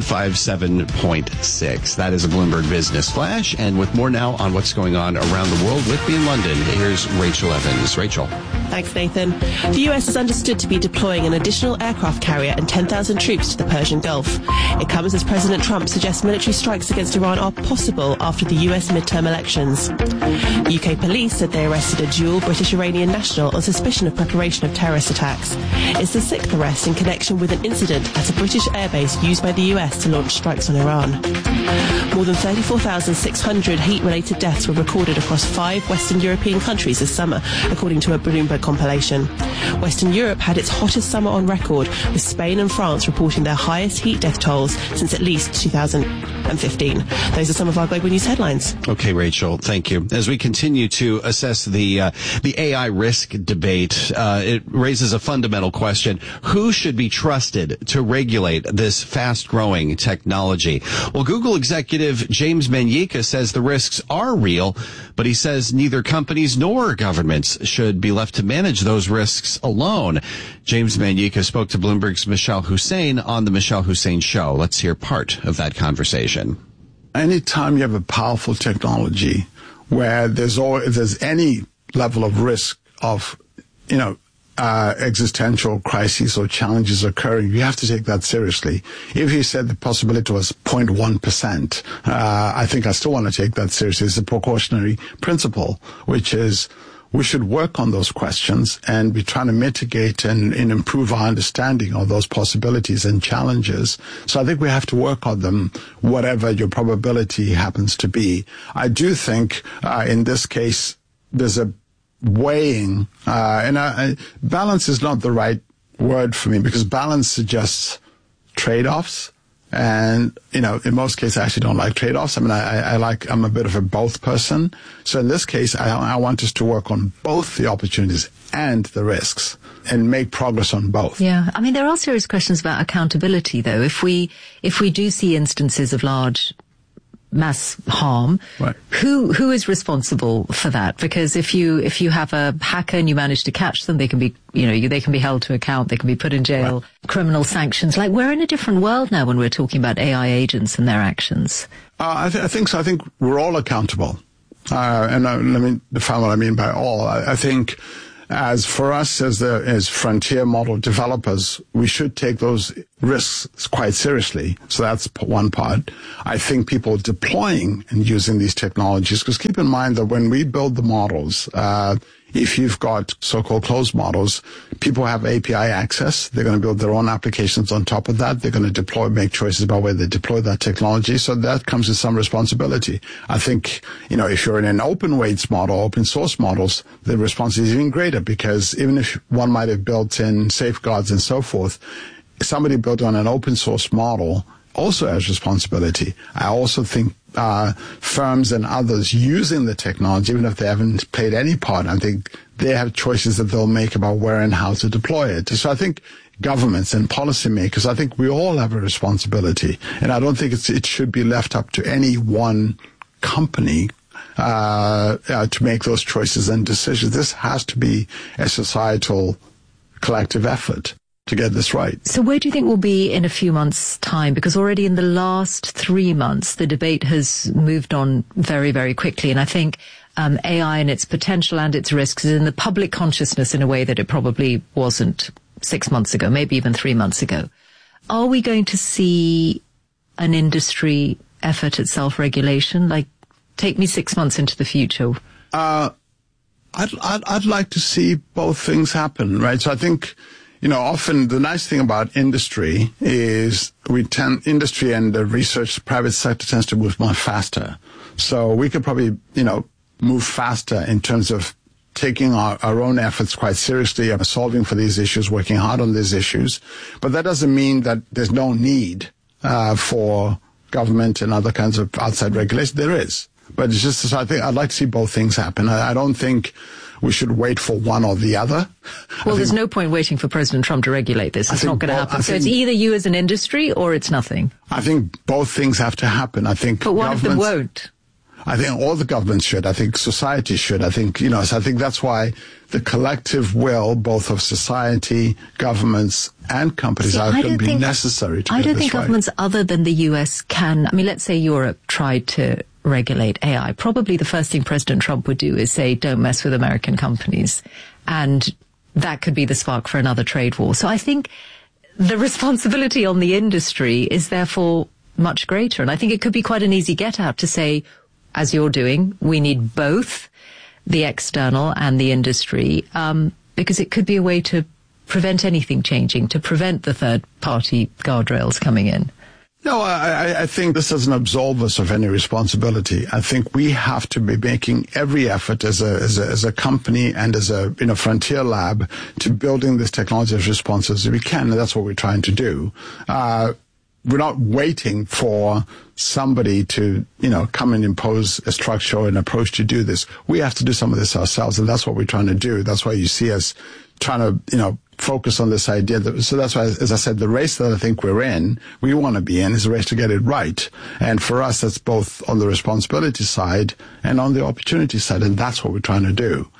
157.6. That is a Bloomberg Business Flash. And with more now on what's going on around the world, with me in London, here's Rachel Evans. Rachel. Thanks, Nathan. The US is understood to be deploying an additional aircraft carrier and 10,000 troops to the Persian Gulf. It comes as President Trump suggests military strikes against Iran are possible after the US midterm elections. UK police said they arrested a dual British-Iranian national on suspicion of preparation of terrorist attacks. It's the 6th arrest in connection with an incident at a British airbase used by the US to launch strikes on Iran. More than 34,600 heat-related deaths were recorded across 5 Western European countries this summer, according to a Bloomberg compilation. Western Europe had its hottest summer on record, with Spain and France reporting their highest heat death tolls since at least 2015. Those are some of our global news headlines. Okay, Rachel, thank you. As we continue to assess the AI risk debate, it raises a fundamental question. Who should be trusted to regulate this fast-growing technology? Well, Google executive James Manyika says the risks are real, but he says neither companies nor governments should be left to manage those risks alone. James Manyika spoke to Bloomberg's Michelle Hussein on the Michelle Hussein Show. Let's hear part of that conversation. Anytime you have a powerful technology where there's any level of risk of, existential crises or challenges occurring, you have to take that seriously. If you said the possibility was 0.1%, I think I still want to take that seriously. It's a precautionary principle, which is we should work on those questions and be trying to mitigate and improve our understanding of those possibilities and challenges. So I think we have to work on them, whatever your probability happens to be. I do think in this case, there's a weighing, balance is not the right word for me, because balance suggests trade-offs. And, in most cases, I actually don't like trade-offs. I mean, I'm a bit of a both person. So in this case, I want us to work on both the opportunities and the risks and make progress on both. Yeah. I mean, there are serious questions about accountability, though. If we do see instances of large mass harm, right, who is responsible for that? Because if you have a hacker and you manage to catch them, they can be they can be held to account, they can be put in jail, right, criminal sanctions. Like, we're in a different world now when we're talking about AI agents and their actions. I think so. I think we're all accountable. And let me define what I mean by all. I think as for us as frontier model developers, we should take those risks quite seriously. So that's one part. I think people deploying and using these technologies, because keep in mind that when we build the models, if you've got so-called closed models, people have API access. They're going to build their own applications on top of that. They're going to make choices about where they deploy that technology. So that comes with some responsibility. I think, if you're in an open weights model, open source models, the responsibility is even greater, because even if one might have built in safeguards and so forth, somebody built on an open source model also has responsibility. I also think firms and others using the technology, even if they haven't played any part, I think they have choices that they'll make about where and how to deploy it. So I think governments and policymakers, I think we all have a responsibility. And I don't think it should be left up to any one company to make those choices and decisions. This has to be a societal collective effort to get this right. So where do you think we'll be in a few months' time? Because already in the last 3 months, the debate has moved on very, very quickly. And I think AI and its potential and its risks is in the public consciousness in a way that it probably wasn't 6 months ago, maybe even 3 months ago. Are we going to see an industry effort at self-regulation? Like, take me 6 months into the future. I'd like to see both things happen, right? So I think, often the nice thing about industry is industry and the research private sector tends to move much faster. So we could probably, move faster in terms of taking our own efforts quite seriously, solving for these issues, working hard on these issues. But that doesn't mean that there's no need for government and other kinds of outside regulation. There is. But it's just, I think I'd like to see both things happen. I don't think we should wait for one or the other. Well, there's no point waiting for President Trump to regulate this. It's not going to happen. So it's either you as an industry or it's nothing. I think both things have to happen. But one of them won't. I think all the governments should. I think society should. I think, so I think that's why the collective will, both of society, governments, and companies, are going to be necessary to get this right. I don't think governments other than the US can. I mean, let's say Europe tried to regulate AI. Probably the first thing President Trump would do is say, don't mess with American companies. And that could be the spark for another trade war. So I think the responsibility on the industry is therefore much greater. And I think it could be quite an easy get out to say, as you're doing, we need both the external and the industry, because it could be a way to prevent anything changing, to prevent the third-party guardrails coming in. No, I think this doesn't absolve us of any responsibility. I think we have to be making every effort as a company and as a frontier lab to building this technology as responsive as we can, and that's what we're trying to do. We're not waiting for somebody to, come and impose a structure or an approach to do this. We have to do some of this ourselves, and that's what we're trying to do. That's why you see us trying to, focus on this idea. So that's why, as I said, the race that I think we want to be in, is a race to get it right. And for us, that's both on the responsibility side and on the opportunity side, and that's what we're trying to do.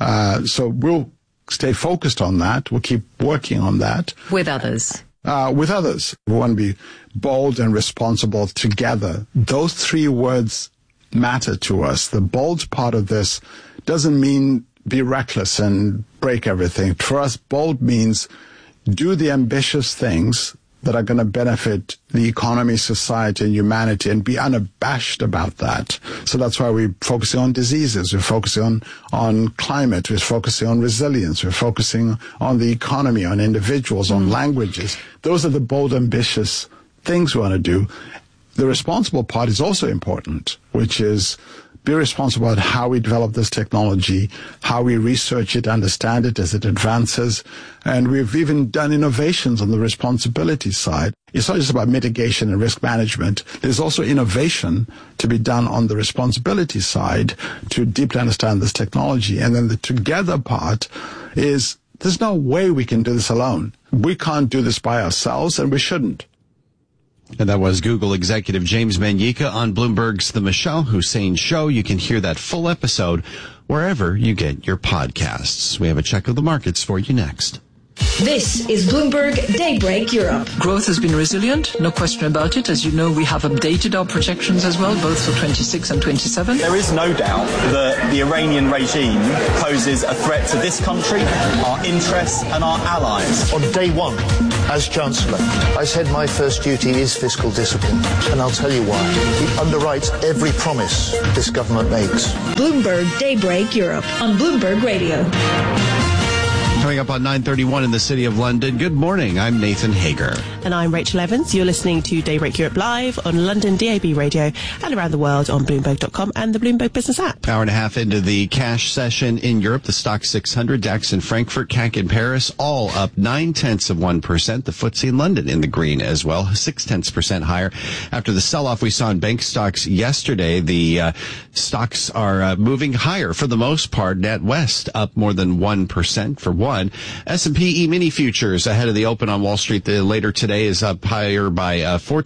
So we'll stay focused on that. We'll keep working on that. With others. We want to be bold and responsible together. Those three words matter to us. The bold part of this doesn't mean be reckless and break everything. For us, bold means do the ambitious things that are going to benefit the economy, society, and humanity, and be unabashed about that. So that's why we're focusing on diseases. We're focusing on climate. We're focusing on resilience. We're focusing on the economy, on individuals, on languages. Those are the bold, ambitious things we want to do. The responsible part is also important, which is be responsible about how we develop this technology, how we research it, understand it as it advances. And we've even done innovations on the responsibility side. It's not just about mitigation and risk management. There's also innovation to be done on the responsibility side to deeply understand this technology. And then the together part is there's no way we can do this alone. We can't do this by ourselves, and we shouldn't. And that was Google executive James Manyika on Bloomberg's The Michelle Hussein Show. You can hear that full episode wherever you get your podcasts. We have a check of the markets for you next. This is Bloomberg Daybreak Europe. Growth has been resilient, no question about it. As you know, we have updated our projections as well, both for 26 and 27. There is no doubt that the Iranian regime poses a threat to this country, our interests and our allies. On day one, as Chancellor, I said my first duty is fiscal discipline, and I'll tell you why. It underwrites every promise this government makes. Bloomberg Daybreak Europe on Bloomberg Radio. Coming up on 9:31 in the City of London. Good morning. I'm Nathan Hager. And I'm Rachel Evans. You're listening to Daybreak Europe Live on London DAB Radio and around the world on Bloomberg.com and the Bloomberg Business app. Hour and a half into the cash session in Europe, the Stock 600, DAX in Frankfurt, CAC in Paris, all up 0.9%. The FTSE in London in the green as well, 0.6% higher. After the sell-off we saw in bank stocks yesterday, the stocks are moving higher for the most part. NatWest up more than 1% for one. S&P E-mini futures ahead of the open on Wall Street later today is up higher by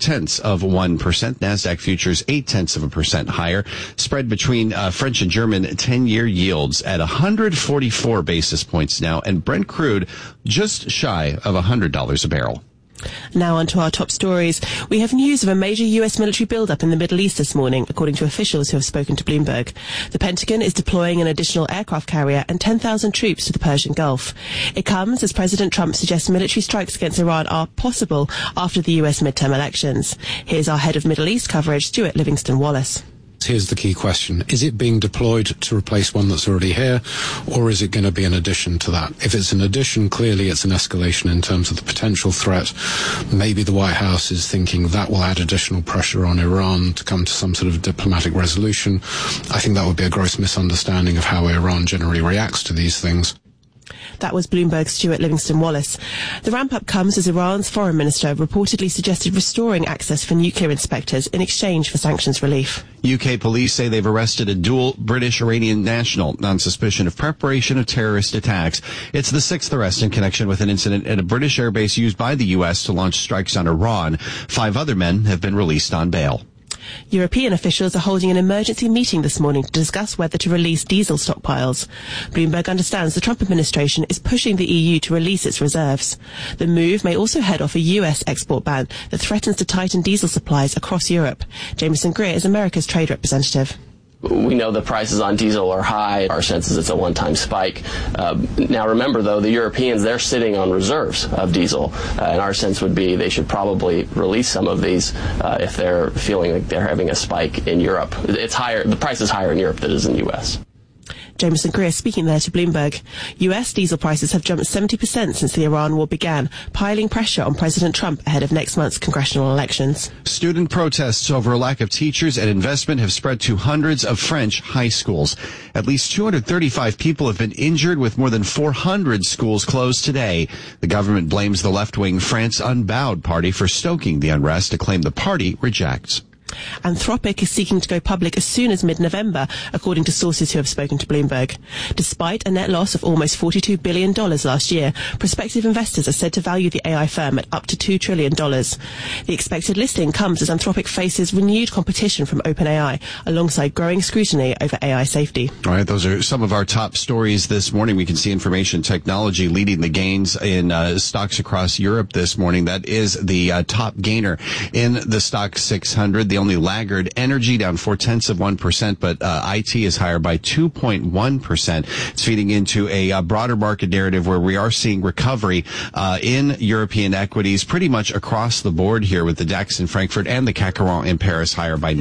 0.4%. NASDAQ futures 0.8% higher. Spread between French and German 10-year yields at 144 basis points now, and Brent crude just shy of $100 a barrel. Now on to our top stories. We have news of a major U.S. military buildup in the Middle East this morning, according to officials who have spoken to Bloomberg. The Pentagon is deploying an additional aircraft carrier and 10,000 troops to the Persian Gulf. It comes as President Trump suggests military strikes against Iran are possible after the U.S. midterm elections. Here's our head of Middle East coverage, Stuart Livingston-Wallace. Here's the key question. Is it being deployed to replace one that's already here, or is it going to be an addition to that? If it's an addition, clearly it's an escalation in terms of the potential threat. Maybe the White House is thinking that will add additional pressure on Iran to come to some sort of diplomatic resolution. I think that would be a gross misunderstanding of how Iran generally reacts to these things. That was Bloomberg's Stuart Livingston-Wallace. The ramp-up comes as Iran's foreign minister reportedly suggested restoring access for nuclear inspectors in exchange for sanctions relief. UK police say they've arrested a dual British-Iranian national on suspicion of preparation of terrorist attacks. It's the sixth arrest in connection with an incident at a British airbase used by the U.S. to launch strikes on Iran. 5 other men have been released on bail. European officials are holding an emergency meeting this morning to discuss whether to release diesel stockpiles. Bloomberg understands the Trump administration is pushing the EU to release its reserves. The move may also head off a US export ban that threatens to tighten diesel supplies across Europe. Jameson Greer is America's trade representative. We know the prices on diesel are high. Our sense is it's a one-time spike. Now remember, though, the Europeans, they're sitting on reserves of diesel. And our sense would be they should probably release some of these if they're feeling like they're having a spike in Europe. It's higher. The price is higher in Europe than it is in the U.S. Jameson Greer speaking there to Bloomberg. US diesel prices have jumped 70% since the Iran war began, piling pressure on President Trump ahead of next month's congressional elections. Student protests over a lack of teachers and investment have spread to hundreds of French high schools. At least 235 people have been injured, with more than 400 schools closed today. The government blames the left-wing France Unbowed party for stoking the unrest, a claim the party rejects. Anthropic is seeking to go public as soon as mid-November, according to sources who have spoken to Bloomberg. Despite a net loss of almost $42 billion last year, prospective investors are said to value the AI firm at up to $2 trillion. The expected listing comes as Anthropic faces renewed competition from OpenAI, alongside growing scrutiny over AI safety. All right, those are some of our top stories this morning. We can see information technology leading the gains in stocks across Europe this morning. That is the top gainer in the Stock 600. The only laggard, energy down 0.4%, but IT is higher by 2.1%. It's feeding into a broader market narrative where we are seeing recovery in European equities pretty much across the board here, with the DAX in Frankfurt and the CAC in Paris higher by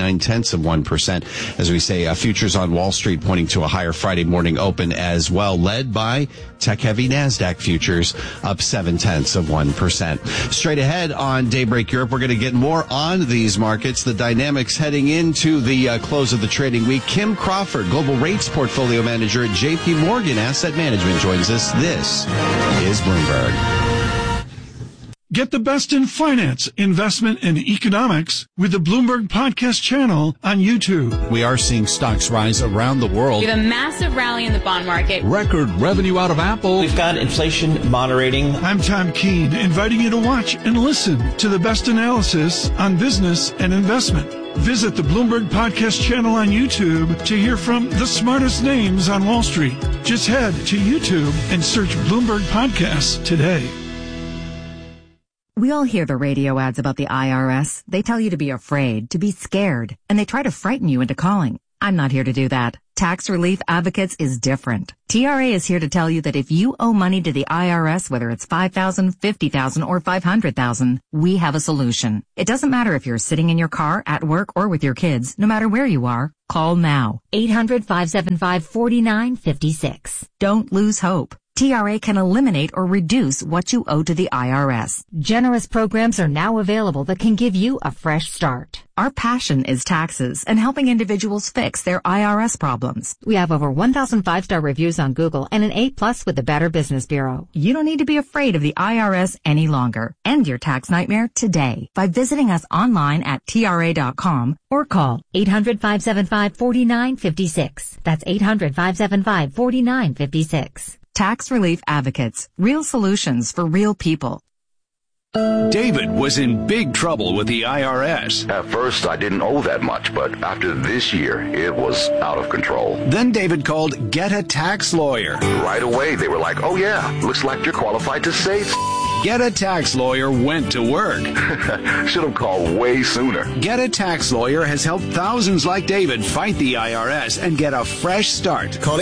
0.9%. As we say, futures on Wall Street pointing to a higher Friday morning open as well, led by tech-heavy NASDAQ futures up 0.7%. Straight ahead on Daybreak Europe, we're going to get more on these markets. The dynamics heading into the close of the trading week. Kim Crawford, Global Rates Portfolio Manager at JP Morgan Asset Management, joins us. This is Bloomberg. Get the best in finance, investment, and economics with the Bloomberg Podcast channel on YouTube. We are seeing stocks rise around the world. We have a massive rally in the bond market. Record revenue out of Apple. We've got inflation moderating. I'm Tom Keene, inviting you to watch and listen to the best analysis on business and investment. Visit the Bloomberg Podcast channel on YouTube to hear from the smartest names on Wall Street. Just head to YouTube and search Bloomberg Podcasts today. We all hear the radio ads about the IRS. They tell you to be afraid, to be scared, and they try to frighten you into calling. I'm not here to do that. Tax Relief Advocates is different. TRA is here to tell you that if you owe money to the IRS, whether it's $5,000, $50,000, or $500,000, we have a solution. It doesn't matter if you're sitting in your car, at work, or with your kids. No matter where you are, call now. 800-575-4956. Don't lose hope. TRA can eliminate or reduce what you owe to the IRS. Generous programs are now available that can give you a fresh start. Our passion is taxes and helping individuals fix their IRS problems. We have over 1,000 5-star reviews on Google and an A+ with the Better Business Bureau. You don't need to be afraid of the IRS any longer. End your tax nightmare today by visiting us online at TRA.com or call 800-575-4956. That's 800-575-4956. Tax Relief Advocates. Real solutions for real people. David was in big trouble with the IRS. At first, I didn't owe that much, but after this year, it was out of control. Then David called Get a Tax Lawyer. Right away, they were like, oh yeah, looks like you're qualified to save. Get a Tax Lawyer went to work. Should have called way sooner. Get a Tax Lawyer has helped thousands like David fight the IRS and get a fresh start. Call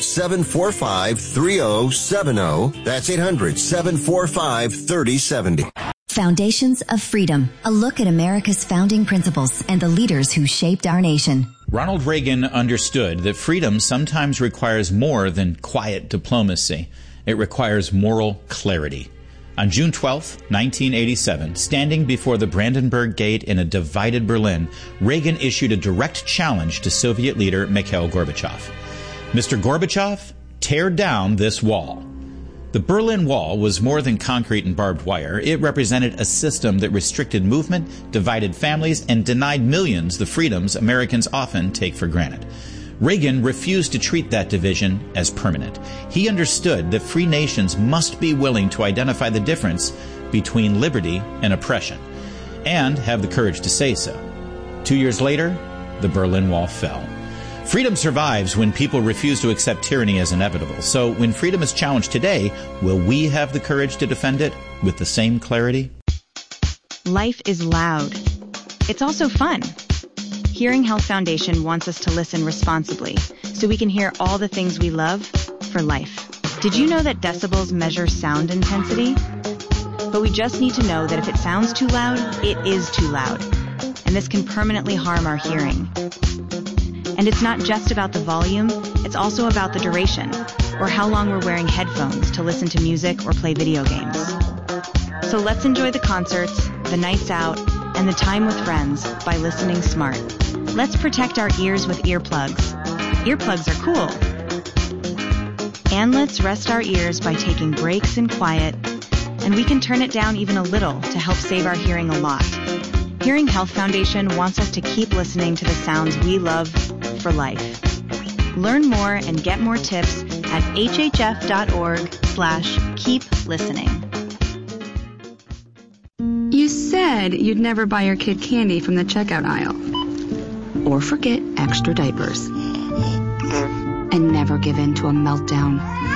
800-745-3070. That's 800-745-3070. Foundations of Freedom, a look at America's founding principles and the leaders who shaped our nation. Ronald Reagan understood that freedom sometimes requires more than quiet diplomacy. It requires moral clarity. On June 12, 1987, standing before the Brandenburg Gate in a divided Berlin, Reagan issued a direct challenge to Soviet leader Mikhail Gorbachev. Mr. Gorbachev, tear down this wall. The Berlin Wall was more than concrete and barbed wire. It represented a system that restricted movement, divided families, and denied millions the freedoms Americans often take for granted. Reagan refused to treat that division as permanent. He understood that free nations must be willing to identify the difference between liberty and oppression, and have the courage to say so. 2 years later, the Berlin Wall fell. Freedom survives when people refuse to accept tyranny as inevitable. So when freedom is challenged today, will we have the courage to defend it with the same clarity? Life is loud. It's also fun. Hearing Health Foundation wants us to listen responsibly so we can hear all the things we love for life. Did you know that decibels measure sound intensity? But we just need to know that if it sounds too loud, it is too loud. And this can permanently harm our hearing. And it's not just about the volume, it's also about the duration, or how long we're wearing headphones to listen to music or play video games. So let's enjoy the concerts, the nights out, and the time with friends by listening smart. Let's protect our ears with earplugs. Earplugs are cool. And let's rest our ears by taking breaks in quiet, and we can turn it down even a little to help save our hearing a lot. Hearing Health Foundation wants us to keep listening to the sounds we love for life. Learn more and get more tips at hhf.org/keep listening. You said you'd never buy your kid candy from the checkout aisle. Or forget extra diapers. And never give in to a meltdown.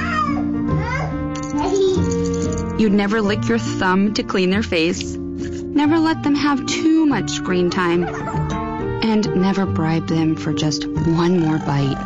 You'd never lick your thumb to clean their face. Never let them have too much screen time. And never bribe them for just one more bite.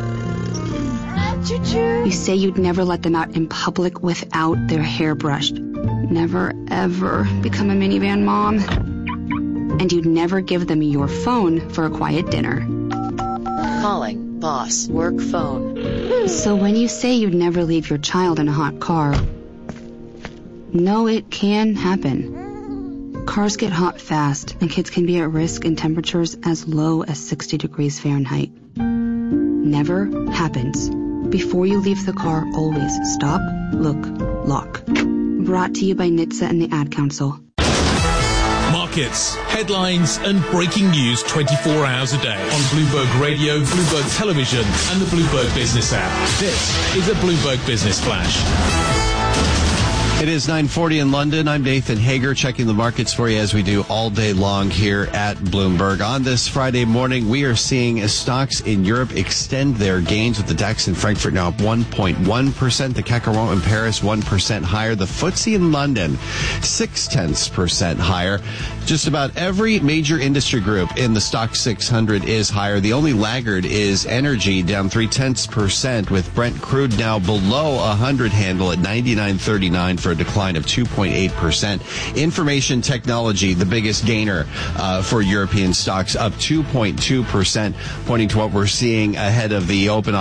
You say you'd never let them out in public without their hair brushed. Never, ever become a minivan mom. And you'd never give them your phone for a quiet dinner. Calling, boss, work phone. So when you say you'd never leave your child in a hot car, no, it can happen. Cars get hot fast, and kids can be at risk in temperatures as low as 60 degrees Fahrenheit. Never happens. Before you leave the car, always stop, look, lock. Brought to you by NHTSA and the Ad Council. Markets, headlines, and breaking news 24 hours a day on Bloomberg Radio, Bloomberg Television, and the Bloomberg Business app. This is a Bloomberg Business Flash. It is 9:40 in London. I'm Nathan Hager, checking the markets for you as we do all day long here at Bloomberg. On this Friday morning, we are seeing stocks in Europe extend their gains, with the DAX in Frankfurt now up 1.1%, the CAC 40 in Paris 1% higher, the FTSE in London 0.6% higher. Just about every major industry group in the Stock 600 is higher. The only laggard is energy, down 0.3%, with Brent crude now below 100 handle at 99.39 for a decline of 2.8%. Information technology, the biggest gainer for European stocks, up 2.2%, pointing to what we're seeing ahead of the open